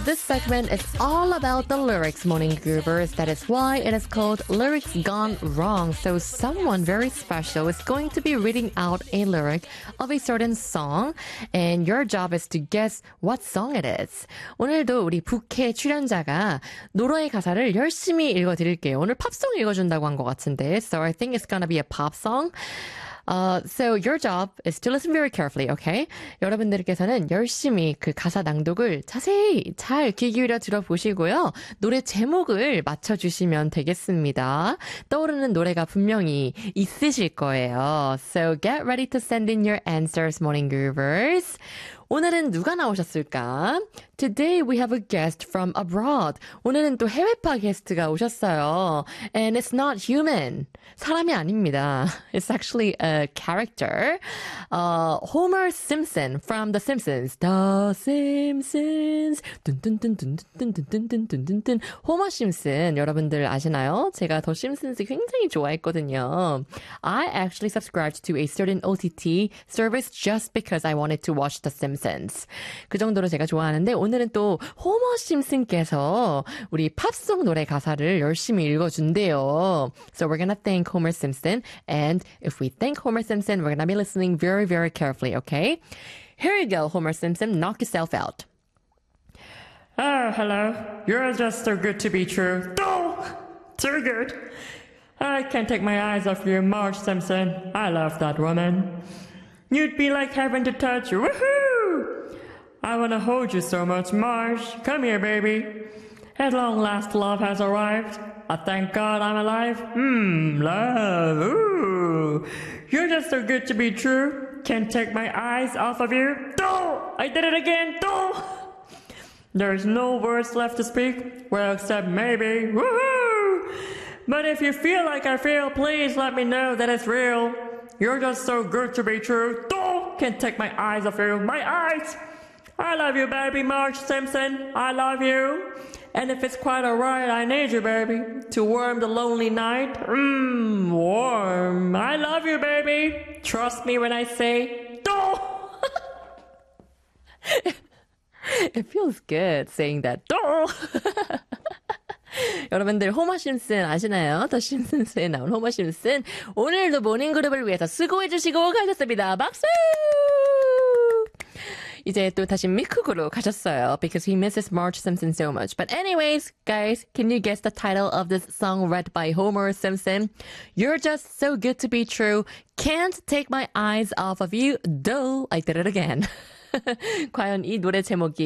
This segment is all about the lyrics, morning groovers. That is why it is called Lyrics Gone Wrong. So someone very special is going to be reading out a lyric of a certain song, and your job is to guess what song it is. 오늘도 우리 부캐 출연자가 노래의 가사를 열심히 읽어드릴게요. 오늘 팝송 읽어준다고 한 것 같은데. So I think it's gonna be a pop song. So your job is to listen very carefully, okay? 여러분들께서는 열심히 그 가사 낭독을 자세히 잘 귀 기울여 들어보시고요. 노래 제목을 맞춰주시면 되겠습니다. 떠오르는 노래가 분명히 있으실 거예요. So get ready to send in your answers, morning groovers. 오늘은 누가 나오셨을까? Today we have a guest from abroad. 오늘은 또 해외파 게스트가 오셨어요. And it's not human. 사람이 아닙니다. It's actually a character. Homer Simpson from The Simpsons. The Simpsons. 뚠뚠뚠뚠뚠뚠뚠뚠뚠뚠. 호머 심슨 여러분들 아시나요? 제가 더 심슨스 굉장히 좋아했거든요. I actually subscribed to a certain OTT service just because I wanted to watch The Simpsons. 그 정도로 제가 좋아하는데 오늘은 또 호머 심슨께서 우리 팝송 노래 가사를 열심히 읽어준대요. So we're gonna thank Homer Simpson, and if we thank Homer Simpson, we're gonna be listening very, very carefully, okay? Here you go, Homer Simpson. Knock yourself out. Oh, hello. You're just so good to be true. Oh, too good. I can't take my eyes off you, Marge Simpson. I love that woman. You'd be like heaven to touch. Woohoo! I want to hold you so much, Marge. Come here, baby. At long last, love has arrived. I thank God I'm alive. Love. Ooh. You're just so good to be true. Can't take my eyes off of you. Oh, I did it again. Oh. There's no words left to speak. Well, except maybe. Woohoo! But if you feel like I feel, please let me know that it's real. You're just so good to be true. Oh, can't take my eyes off you. My eyes. I love you, baby, Marge Simpson. I love you. And if it's quite alright, I need you, baby, to warm the lonely night. Warm. I love you, baby. Trust me when I say, oh. It feels good saying that. 여러분들 호머 심슨 아시나요? 더 심슨스에 나온 호머 심슨 오늘도 모닝그룹을 위해서 수고해주시고 가셨습니다. 박수! 이제 또 다시 미국으로 가셨어요. Because he misses Marge Simpson so much. But anyways, guys, can you guess the title of this song read by Homer Simpson? You're just so good to be true. Can't take my eyes off of you. Though I did it again. 과연 이 노래 제목이